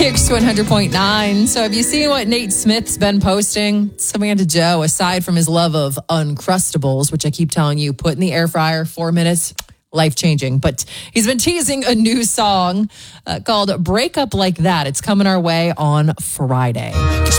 Kicks 100.9. So have you seen what Nate Smith's been posting? It's coming into Joe, aside from his love of Uncrustables, which I keep telling you, put in the air fryer, 4 minutes, life-changing. But he's been teasing a new song called Break Up Like That. It's coming our way on Friday.